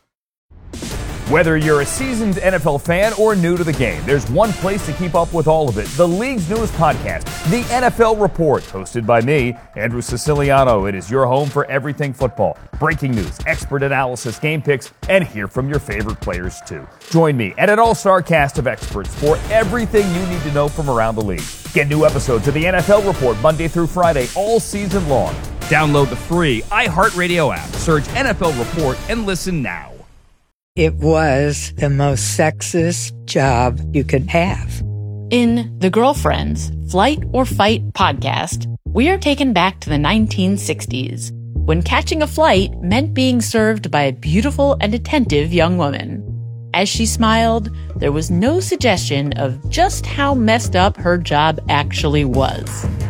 Whether you're a seasoned NFL fan or new to the game, there's one place to keep up with all of it. The league's newest podcast, The NFL Report, hosted by me, Andrew Siciliano. It is your home for everything football. Breaking news, expert analysis, game picks, and hear from your favorite players too. Join me and an all-star cast of experts for everything you need to know from around the league. Get new episodes of The NFL Report Monday through Friday all season long. Download the free iHeartRadio app, search NFL Report, and listen now. It was the most sexist job you could have. In The Girlfriends, Flight or Fight podcast, we are taken back to the 1960s, when catching a flight meant being served by a beautiful and attentive young woman. As she smiled, there was no suggestion of just how messed up her job actually was.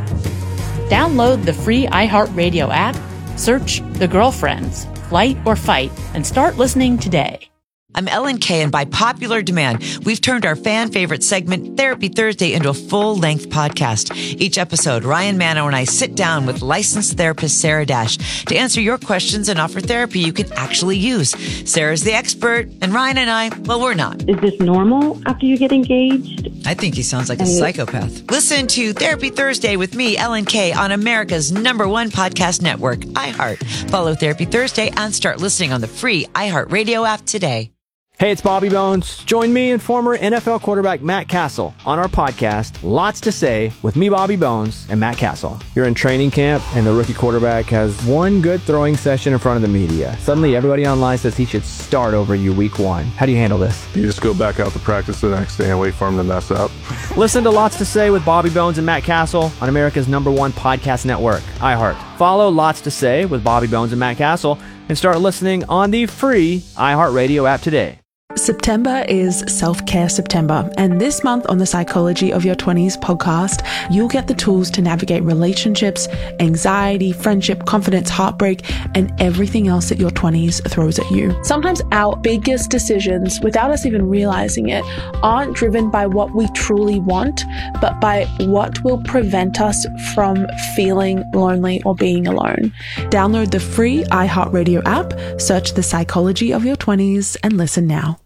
Download the free iHeartRadio app, search The Girlfriends, Flight or Fight, and start listening today. I'm Ellen Kay, and by popular demand, we've turned our fan-favorite segment, Therapy Thursday, into a full-length podcast. Each episode, Ryan Manno and I sit down with licensed therapist Sarah Dash to answer your questions and offer therapy you can actually use. Sarah's the expert, and Ryan and I, well, we're not. Is this normal after you get engaged? I think he sounds like a psychopath. Listen to Therapy Thursday with me, Ellen Kay, on America's #1 podcast network, iHeart. Follow Therapy Thursday and start listening on the free iHeartRadio app today. Hey, it's Bobby Bones. Join me and former NFL quarterback Matt Castle on our podcast, Lots to Say, with me, Bobby Bones, and Matt Castle. You're in training camp, and the rookie quarterback has one good throwing session in front of the media. Suddenly, everybody online says he should start over you week 1. How do you handle this? You just go back out to practice the next day and wait for him to mess up. Listen to Lots to Say with Bobby Bones and Matt Castle on America's #1 podcast network, iHeart. Follow Lots to Say with Bobby Bones and Matt Castle and start listening on the free iHeartRadio app today. September is Self-Care September, and this month on the Psychology of Your 20s podcast, you'll get the tools to navigate relationships, anxiety, friendship, confidence, heartbreak, and everything else that your 20s throws at you. Sometimes our biggest decisions, without us even realizing it, aren't driven by what we truly want, but by what will prevent us from feeling lonely or being alone. Download the free iHeartRadio app, search the Psychology of Your 20s, and listen now.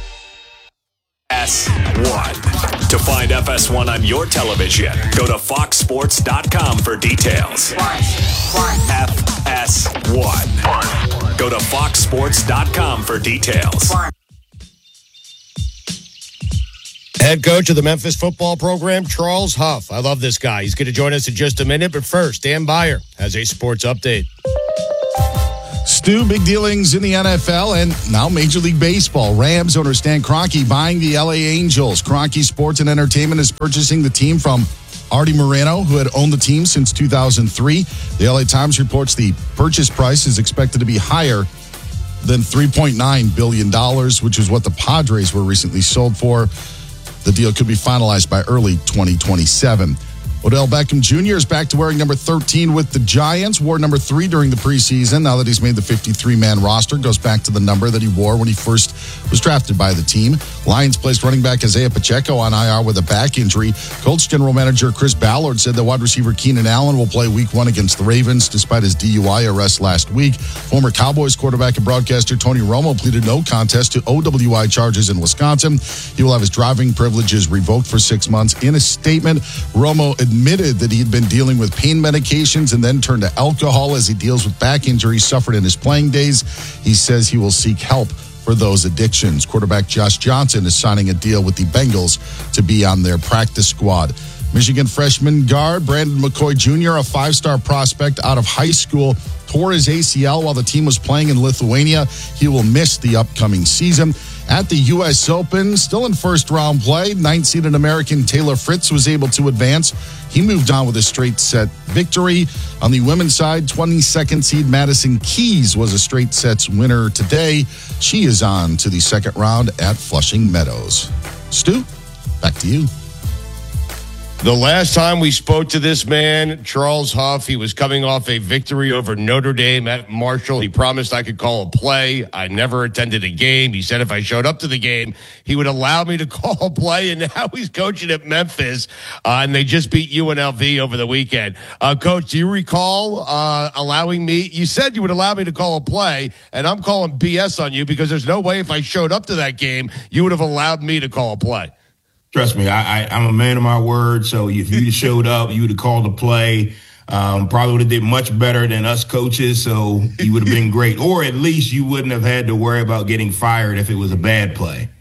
FS1. To find FS1 on your television, go to foxsports.com for details. FS1. Go to foxsports.com for details. Head coach of the Memphis football program, Charles Huff. I love this guy. He's going to join us in just a minute. But first, Dan Beyer has a sports update. Stu, big dealings in the NFL and now Major League Baseball. Rams owner Stan Kroenke buying the LA Angels. Kroenke Sports and Entertainment is purchasing the team from Artie Moreno, who had owned the team since 2003. The LA Times reports the purchase price is expected to be higher than $3.9 billion, which is what the Padres were recently sold for. The deal could be finalized by early 2027. Odell Beckham Jr. is back to wearing number 13 with the Giants. Wore number 3 during the preseason. Now that he's made the 53-man roster, goes back to the number that he wore when he first was drafted by the team. Lions placed running back Isaiah Pacheco on IR with a back injury. Colts general manager Chris Ballard said that wide receiver Keenan Allen will play week 1 against the Ravens despite his DUI arrest last week. Former Cowboys quarterback and broadcaster Tony Romo pleaded no contest to OWI charges in Wisconsin. He will have his driving privileges revoked for 6 months. In a statement, Romo admitted that he had been dealing with pain medications and then turned to alcohol as he deals with back injuries suffered in his playing days. He says he will seek help for those addictions. Quarterback Josh Johnson is signing a deal with the Bengals to be on their practice squad. Michigan freshman guard Brandon McCoy Jr., a 5-star prospect out of high school, tore his ACL while the team was playing in Lithuania. He will miss the upcoming season. At the U.S. Open, still in first-round play, 9th-seeded American Taylor Fritz was able to advance. He moved on with a straight-set victory. On the women's side, 22nd seed Madison Keys was a straight-sets winner today. She is on to the second round at Flushing Meadows. Stu, back to you. The last time we spoke to this man, Charles Huff, he was coming off a victory over Notre Dame at Marshall. He promised I could call a play. I never attended a game. He said if I showed up to the game, he would allow me to call a play, and now he's coaching at Memphis, and they just beat UNLV over the weekend. Coach, do you recall allowing me? You said you would allow me to call a play, and I'm calling BS on you because there's no way if I showed up to that game, you would have allowed me to call a play. Trust me, I'm a man of my word. So if you showed up, you would have called a play. Probably would have did much better than us coaches. So you would have been great. Or at least you wouldn't have had to worry about getting fired if it was a bad play.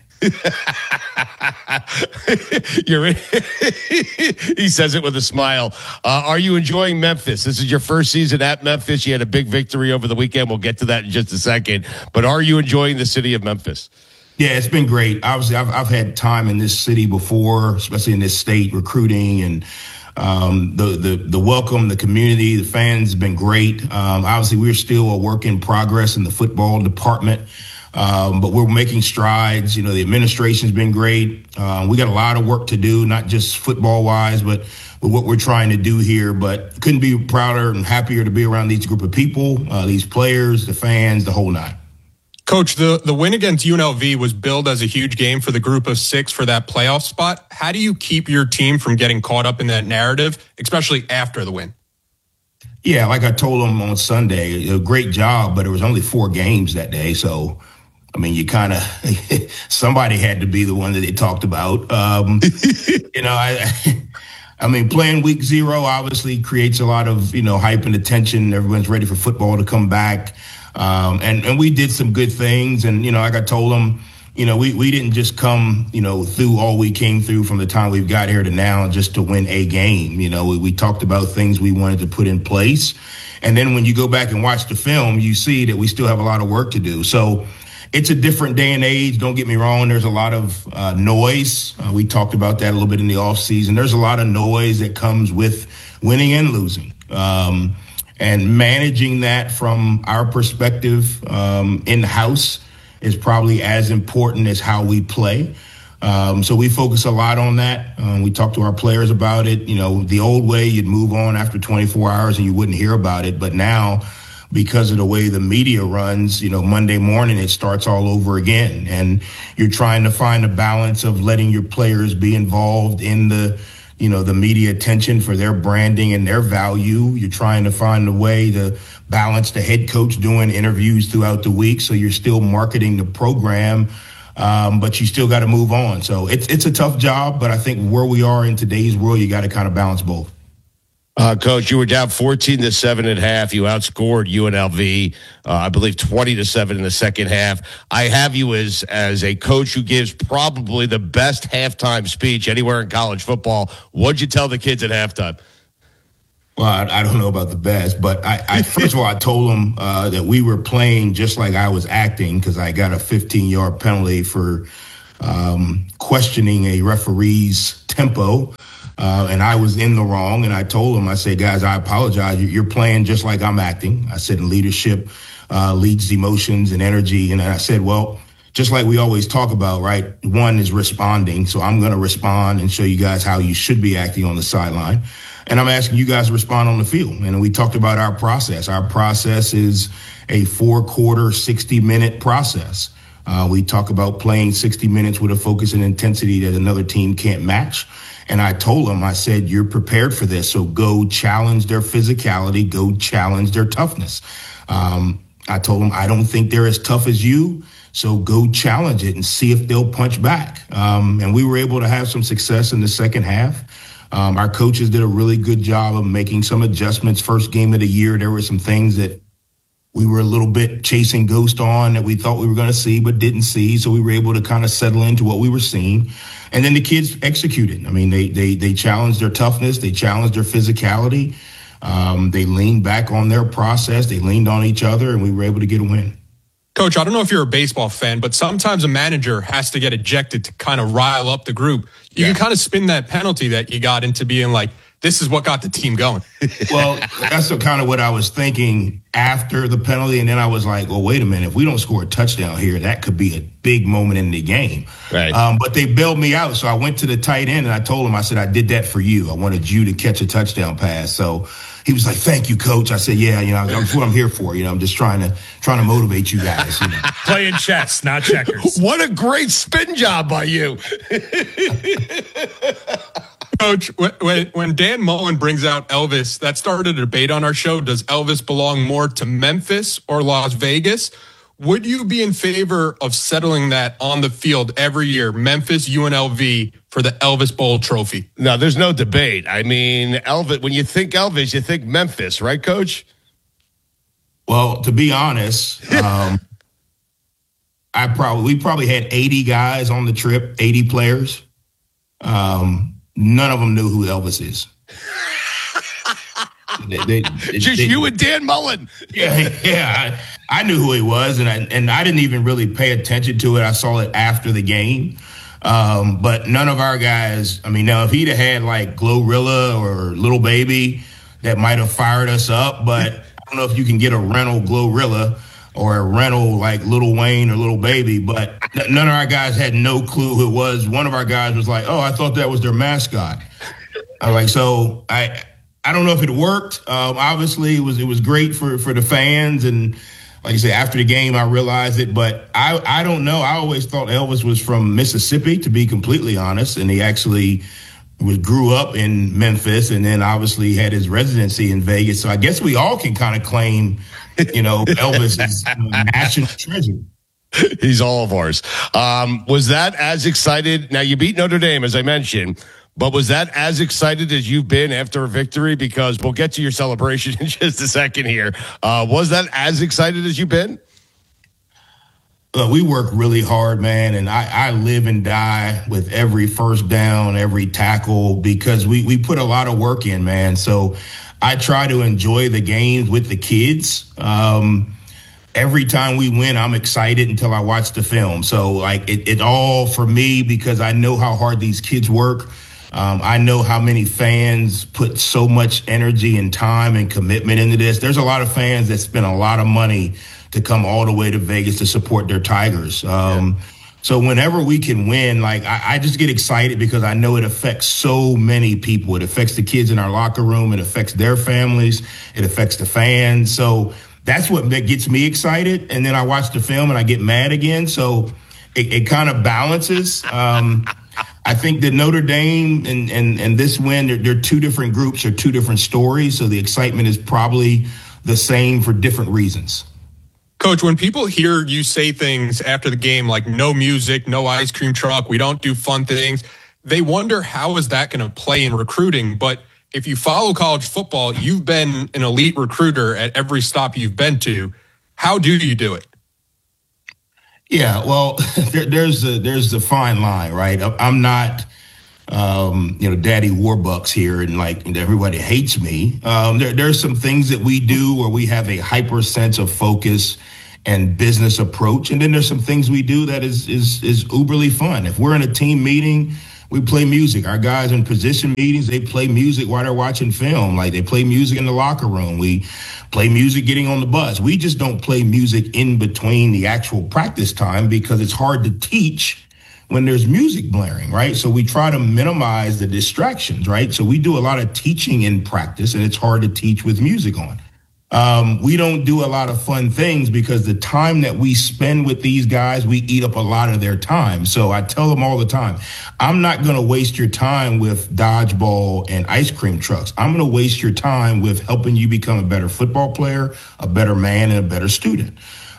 He says it with a smile. Are you enjoying Memphis? This is your first season at Memphis. You had a big victory over the weekend. We'll get to that in just a second. But are you enjoying the city of Memphis? Yeah, it's been great. Obviously, I've had time in this city before, especially in this state, recruiting and the welcome, the community, the fans have been great. Obviously, we're still a work in progress in the football department, but we're making strides. You know, the administration's been great. We got a lot of work to do, not just football-wise, but what we're trying to do here. But couldn't be prouder and happier to be around these group of people, these players, the fans, the whole nine. Coach, the win against UNLV was billed as a huge game for the group of 6 for that playoff spot. How do you keep your team from getting caught up in that narrative, especially after the win? Yeah, like I told them on Sunday, a great job, but it was only 4 games that day. So, I mean, you kind of, somebody had to be the one that they talked about. You know, I mean, playing week 0 obviously creates a lot of, hype and attention. Everyone's ready for football to come back. And we did some good things. And, like I told them, we didn't just come, through all we came through from the time we've got here to now just to win a game. We talked about things we wanted to put in place. And then when you go back and watch the film, you see that we still have a lot of work to do. So it's a different day and age. Don't get me wrong. There's a lot of noise. We talked about that a little bit in the offseason. There's a lot of noise that comes with winning and losing. And managing that from our perspective in the house is probably as important as how we play. So we focus a lot on that. We talk to our players about it. You know, the old way, you'd move on after 24 hours and you wouldn't hear about it. But now, because of the way the media runs, you know, Monday morning, it starts all over again. And you're trying to find a balance of letting your players be involved in the media attention for their branding and their value. You're trying to find a way to balance the head coach doing interviews throughout the week. So you're still marketing the program, but you still got to move on. So it's a tough job, but I think where we are in today's world, you got to kind of balance both. Coach, you were down 14-7 at half. You outscored UNLV, I believe 20-7 in the second half. I have you as a coach who gives probably the best halftime speech anywhere in college football. What'd you tell the kids at halftime? Well, I don't know about the best, but I first of all, I told them that we were playing just like I was acting because I got a 15-yard penalty for questioning a referee's tempo. And I was in the wrong. And I told him, I said, guys, I apologize. You're playing just like I'm acting. I said, leadership leads emotions and energy. And I said, well, just like we always talk about, right? One is responding. So I'm going to respond and show you guys how you should be acting on the sideline. And I'm asking you guys to respond on the field. And we talked about our process. Our process is a 4-quarter, 60-minute process. We talk about playing 60 minutes with a focus and intensity that another team can't match. And I told them, I said, you're prepared for this. So go challenge their physicality, go challenge their toughness. I told them, I don't think they're as tough as you. So go challenge it and see if they'll punch back. And we were able to have some success in the second half. Our coaches did a really good job of making some adjustments. First game of the year, there were some things that we were a little bit chasing ghost on that we thought we were going to see but didn't see. So we were able to kind of settle into what we were seeing. And then the kids executed. I mean, they challenged their toughness. They challenged their physicality. They leaned back on their process. They leaned on each other, and we were able to get a win. Coach, I don't know if you're a baseball fan, but sometimes a manager has to get ejected to kind of rile up the group. You can kind of spin that penalty that you got into being like, this is what got the team going. Well, that's kind of what I was thinking after the penalty. And then I was like, well, wait a minute. If we don't score a touchdown here, that could be a big moment in the game. Right. But they bailed me out. So I went to the tight end and I told him, I said, I did that for you. I wanted you to catch a touchdown pass. So he was like, thank you, coach. I said, yeah, that's what I'm here for. I'm just trying to motivate you guys. Playing chess, not checkers. What a great spin job by you. Coach, when Dan Mullen brings out Elvis, that started a debate on our show. Does Elvis belong more to Memphis or Las Vegas? Would you be in favor of settling that on the field every year, Memphis, UNLV, for the Elvis Bowl trophy? No, there's no debate. I mean, Elvis. When you think Elvis, you think Memphis, right, Coach? Well, to be honest, we probably had 80 guys on the trip, 80 players. None of them knew who Elvis is. Just you and Dan Mullen. Yeah. I knew who he was, and I didn't even really pay attention to it. I saw it after the game. But none of our guys, now, if he'd have had like Glorilla or Little Baby, that might have fired us up. But I don't know if you can get a rental Glorilla or a rental like Lil Wayne or Lil Baby, but none of our guys had no clue who it was. One of our guys was like, oh, I thought that was their mascot. I was like, so I don't know if it worked. Obviously, it was great for the fans. And like I said, after the game, I realized it. But I don't know. I always thought Elvis was from Mississippi, to be completely honest. And he actually grew up in Memphis and then obviously had his residency in Vegas. So I guess we all can kind of claim, Elvis is a national treasure. He's all of ours. Was that as excited? Now, you beat Notre Dame, as I mentioned, but was that as excited as you've been after a victory? Because we'll get to your celebration in just a second here. Was that as excited as you've been? We work really hard, man, and I live and die with every first down, every tackle, because we put a lot of work in, man. So I try to enjoy the games with the kids. Every time we win, I'm excited until I watch the film. So, like, it all for me, because I know how hard these kids work. I know how many fans put so much energy and time and commitment into this. There's a lot of fans that spend a lot of money to come all the way to Vegas to support their Tigers. So whenever we can win, like I just get excited because I know it affects so many people. It affects the kids in our locker room. It affects their families. It affects the fans. So that's what gets me excited. And then I watch the film and I get mad again. So it kind of balances. I think that Notre Dame and this win, they're two different groups or two different stories. So the excitement is probably the same for different reasons. Coach, when people hear you say things after the game like no music, no ice cream truck, we don't do fun things, they wonder how is that going to play in recruiting. But if you follow college football, you've been an elite recruiter at every stop you've been to. How do you do it? Yeah, well, there's the fine line, right? I'm not, Daddy Warbucks here and like everybody hates me. There's some things that we do where we have a hyper sense of focus and business approach. And then there's some things we do that is uberly fun. If we're in a team meeting, we play music. Our guys in position meetings, they play music while they're watching film. Like they play music in the locker room. We play music getting on the bus. We just don't play music in between the actual practice time because it's hard to teach when there's music blaring, right? So we try to minimize the distractions, right? So we do a lot of teaching in practice and it's hard to teach with music on. We don't do a lot of fun things because the time that we spend with these guys, we eat up a lot of their time. So I tell them all the time, I'm not going to waste your time with dodgeball and ice cream trucks. I'm going to waste your time with helping you become a better football player, a better man, and a better student.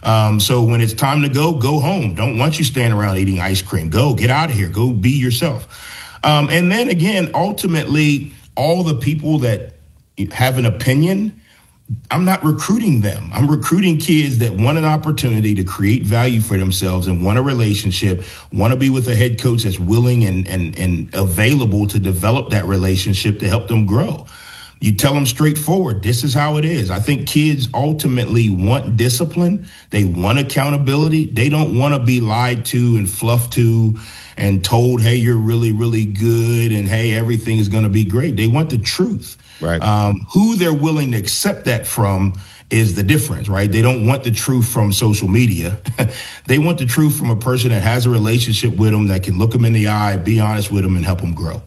So when it's time to go home. Don't want you standing around eating ice cream. Get out of here. Go be yourself. And then again, ultimately, all the people that have an opinion, I'm not recruiting them. I'm recruiting kids that want an opportunity to create value for themselves and want a relationship, want to be with a head coach that's willing and available to develop that relationship to help them grow. You tell them straightforward, this is how it is. I think kids ultimately want discipline. They want accountability. They don't want to be lied to and fluffed to and told, hey, you're really, really good and hey, everything is going to be great. They want the truth. Right. Who they're willing to accept that from is the difference, right? They don't want the truth from social media. They want the truth from a person that has a relationship with them, that can look them in the eye, be honest with them, and help them grow.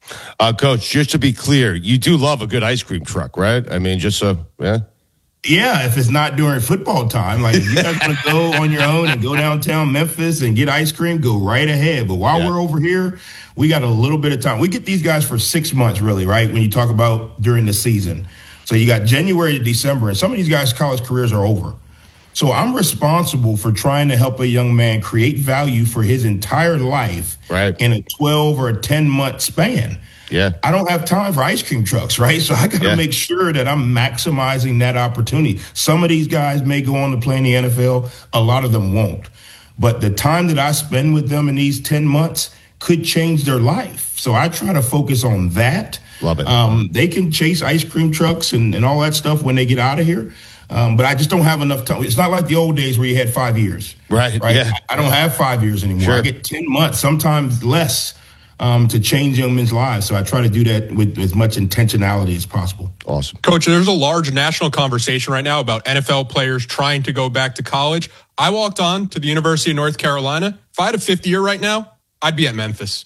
Coach, just to be clear, you do love a good ice cream truck, right? I mean, just so, yeah. Yeah, if it's not during football time. Like, if you guys want to go on your own and go downtown Memphis and get ice cream, go right ahead. But while we're over here, we got a little bit of time. We get these guys for 6 months, really, right, when you talk about during the season. So you got January to December, and some of these guys' college careers are over. So I'm responsible for trying to help a young man create value for his entire life in a 12 or a 10-month span. Yeah, I don't have time for ice cream trucks, right? So I got to make sure that I'm maximizing that opportunity. Some of these guys may go on to play in the NFL. A lot of them won't. But the time that I spend with them in these 10 months could change their life. So I try to focus on that. Love it. They can chase ice cream trucks and all that stuff when they get out of here. But I just don't have enough time. It's not like the old days where you had 5 years. Right. Yeah. I don't have 5 years anymore. Sure. I get 10 months, sometimes less. To change young men's lives. So I try to do that with as much intentionality as possible. Awesome. Coach, there's a large national conversation right now about NFL players trying to go back to college. I walked on to the University of North Carolina. If I had a fifth year right now, I'd be at Memphis.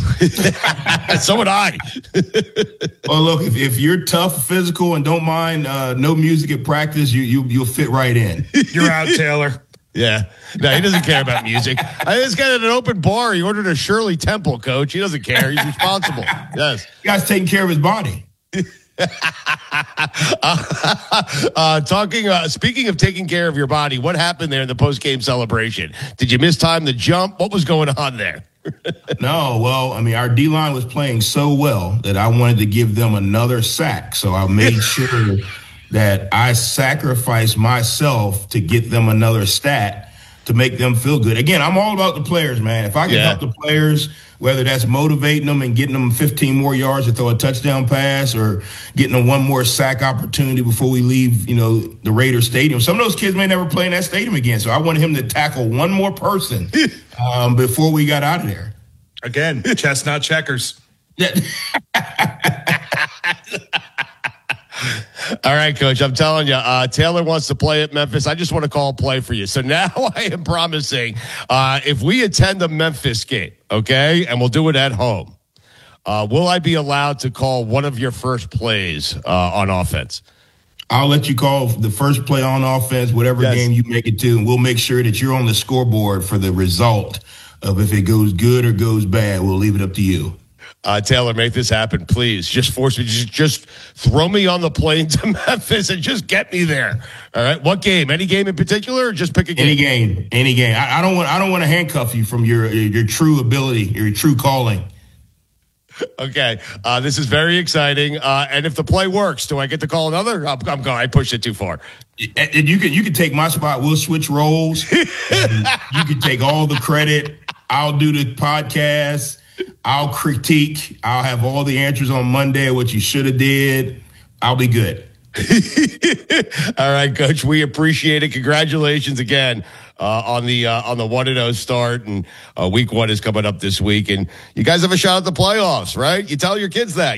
So would I. Well, look, if you're tough, physical, and don't mind no music at practice, you'll fit right in. You're out, Taylor. Yeah. No, he doesn't care about music. This guy at an open bar, he ordered a Shirley Temple, Coach. He doesn't care. He's responsible. Yes. The guy's taking care of his body. Speaking of taking care of your body, what happened there in the post-game celebration? Did you mistime the jump? What was going on there? No, well, I mean, our D-line was playing so well that I wanted to give them another sack. So I made sure that I sacrificed myself to get them another stat to make them feel good. Again, I'm all about the players, man. If I can help the players, whether that's motivating them and getting them 15 more yards to throw a touchdown pass or getting them one more sack opportunity before we leave, the Raiders Stadium. Some of those kids may never play in that stadium again. So I wanted him to tackle one more person before we got out of there. Again, chestnut checkers. All right, Coach, I'm telling you, Taylor wants to play at Memphis. I just want to call a play for you. So now I am promising if we attend a Memphis game, okay, and we'll do it at home, will I be allowed to call one of your first plays on offense? I'll let you call the first play on offense, whatever game you make it to, and we'll make sure that you're on the scoreboard for the result of if it goes good or goes bad. We'll leave it up to you. Taylor, make this happen, please. Just force me. Just throw me on the plane to Memphis and just get me there. All right. What game? Any game in particular, or just pick a game? Any game. I don't want to handcuff you from your true ability, your true calling. Okay. This is very exciting. And if the play works, do I get to call another? I'm going. I pushed it too far. And you can take my spot. We'll switch roles. You can take all the credit. I'll do the podcast. I'll critique. I'll have all the answers on Monday, what you should have did. I'll be good. All right, Coach. We appreciate it. Congratulations again on the 1-0 start, and week 1 is coming up this week. And you guys have a shot at the playoffs, right? You tell your kids that.